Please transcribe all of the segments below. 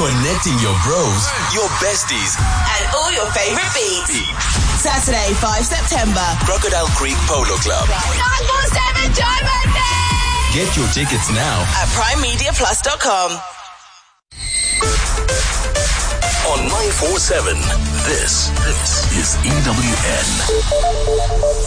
Connecting your bros, your besties, and all your favorite beats. Saturday, 5 September. Crocodile Creek Polo Club. 947 Joburg Day. Get your tickets now at primemediaplus.com. On 947, this is EWN.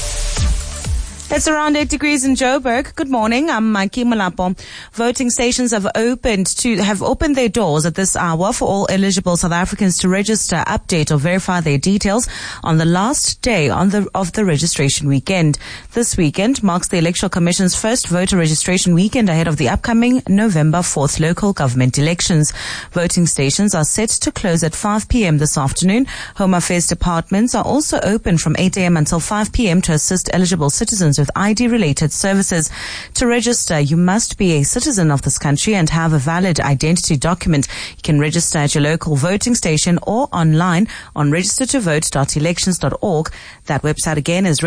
It's around 8 degrees in Joburg. Good morning. I'm Mikey Malapo. Voting stations have opened their doors at this hour for all eligible South Africans to register, update or verify their details on the last day of the registration weekend. This weekend marks the Electoral Commission's first voter registration weekend ahead of the upcoming November 4th local government elections. Voting stations are set to close at 5 p.m. this afternoon. Home Affairs departments are also open from 8 a.m. until 5 p.m. to assist eligible citizens with ID-related services. To register, you must be a citizen of this country and have a valid identity document. You can register at your local voting station or online on registertovote.elections.org. That website again is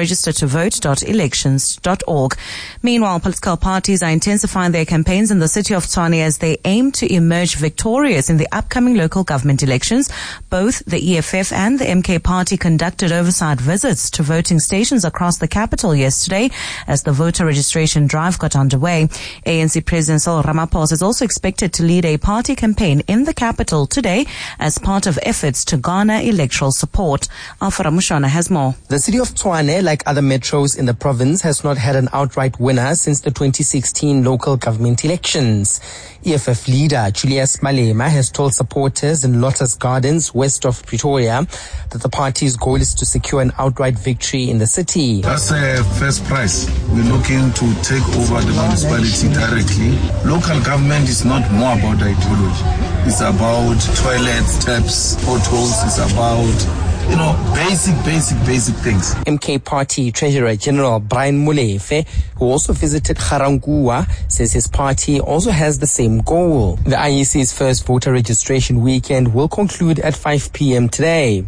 registertovote.elections.org. Meanwhile, political parties are intensifying their campaigns in the city of Tshwane as they aim to emerge victorious in the upcoming local government elections. Both the EFF and the MK party conducted oversight visits to voting stations across the capital yesterday as the voter registration drive got underway. ANC President Cyril Ramaphosa is also expected to lead a party campaign in the capital today as part of efforts to garner electoral support. Alfara Mushwana has more. The city of Tshwane, like other metros in the province, has not had an outright winner since the 2016 local government elections. EFF leader Julius Malema has told supporters in Lotus Gardens, west of Pretoria, that the party's goal is to secure an outright victory in the city. That's a first prize. We're looking to take over the municipality directly. Local government is not more about ideology. It's about toilets, taps, potholes. It's about basic things. MK Party Treasurer General Brian Molefe, who also visited Ga-Rankuwa, says his party also has the same goal. The IEC's first voter registration weekend will conclude at 5 p.m. today.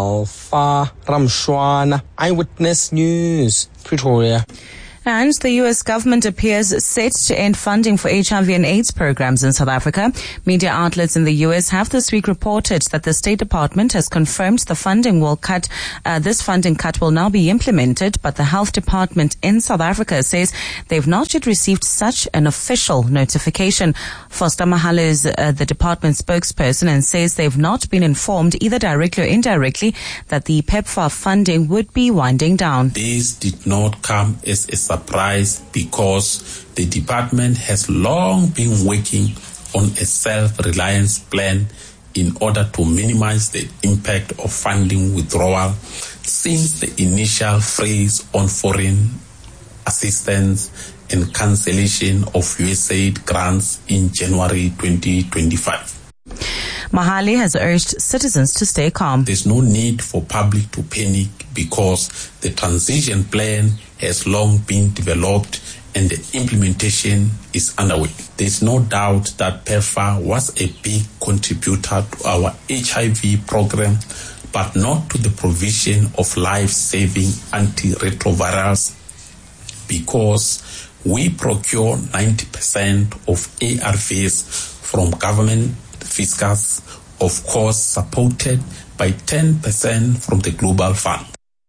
Alpha Ramshwana, Eyewitness News, Pretoria. And the U.S. government appears set to end funding for HIV and AIDS programs in South Africa. Media outlets in the U.S. have this week reported that the State Department has confirmed the funding will cut. This funding cut will now be implemented, but the Health Department in South Africa says they've not yet received such an official notification. Foster Mahale is the department spokesperson and says they've not been informed, either directly or indirectly, that the PEPFAR funding would be winding down. This did not come as a surprise because the department has long been working on a self-reliance plan in order to minimize the impact of funding withdrawal since the initial freeze on foreign assistance and cancellation of USAID grants in January 2025. Mahali has urged citizens to stay calm. There's no need for public to panic because the transition plan has long been developed and the implementation is underway. There's no doubt that PEPFAR was a big contributor to our HIV program, but not to the provision of life-saving antiretrovirals because we procure 90% of ARVs from government fiscals, of course supported by 10% from the Global Fund.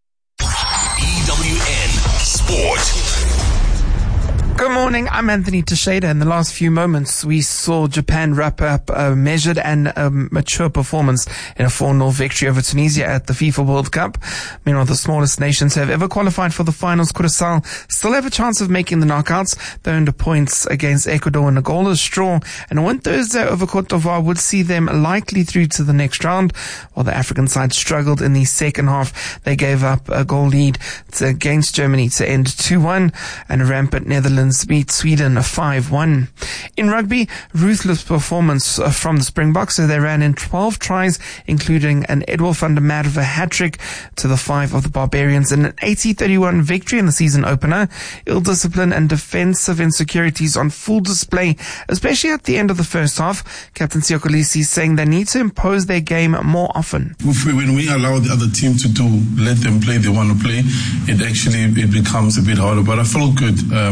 EWN Sport. Good morning, I'm Anthony Teixeira. In the last few moments, we saw Japan wrap up a measured and mature performance in a 4-0 victory over Tunisia at the FIFA World Cup. Meanwhile, the smallest nations who have ever qualified for the finals, Curaçao, still have a chance of making the knockouts. They earned points against Ecuador in a goalless draw, and a win Thursday over Cote d'Ivoire would see them likely through to the next round. While the African side struggled in the second half, they gave up a goal lead against Germany to end 2-1, and a rampant Netherlands beat Sweden 5-1. In rugby, ruthless performance from the Springboks. So they ran in 12 tries, including an Edward van der Merwe hat-trick to the 5 of the Barbarians in an 80-31 victory in the season opener. Ill-discipline and defensive insecurities on full display, especially at the end of the first half. Captain Siokolisi saying they need to impose their game more often. When we allow the other team to let them play they want to play, it becomes a bit harder. But I felt good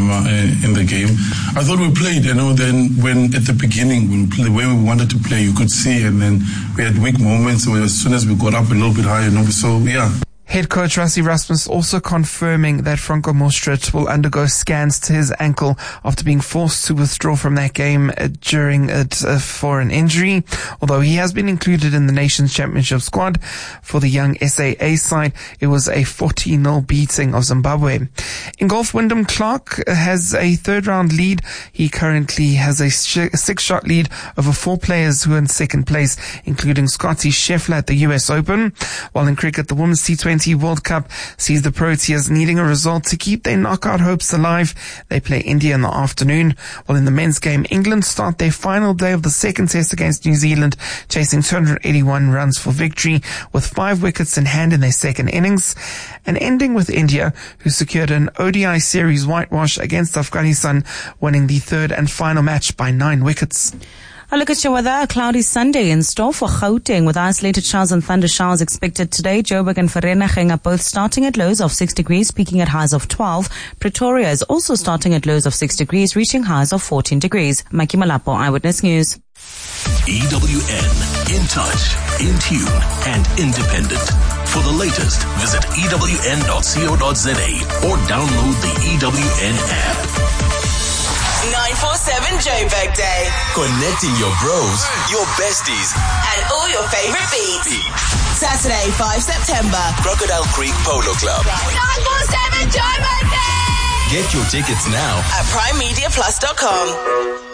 in the game. I thought we played, then when at the beginning, the way we wanted to play, you could see, and then we had weak moments as soon as we got up a little bit higher, so yeah. Head coach Rassie Erasmus also confirming that Franco Mostrich will undergo scans to his ankle after being forced to withdraw from that game during it for an injury. Although he has been included in the Nations Championship squad for the young SAA side, it was a 40-0 beating of Zimbabwe. In golf, Wyndham Clark has a third-round lead. He currently has a 6-shot lead over 4 players who are in second place, including Scotty Scheffler at the US Open. While in cricket, the Women's T20 World Cup sees the Proteas needing a result to keep their knockout hopes alive. They play India in the afternoon. While in the men's game, England start their final day of the second test against New Zealand, chasing 281 runs for victory with 5 wickets in hand in their second innings, and ending with India, who secured an ODI series whitewash against Afghanistan, winning the third and final match by 9 wickets. A look at your weather. A cloudy Sunday in store for Gauteng with isolated showers and thunder showers expected today. Joburg and Vereeniging are both starting at lows of 6 degrees, peaking at highs of 12. Pretoria is also starting at lows of 6 degrees, reaching highs of 14 degrees. Mikey Malapo, Eyewitness News. EWN, in touch, in tune, and independent. For the latest, visit ewn.co.za or download the EWN app. 947 Joburg Day. Connecting your bros, your besties, And all your favorite beats. Saturday, 5 September. Crocodile Creek Polo Club. 947 Joburg Day. Get your tickets now At primemediaplus.com.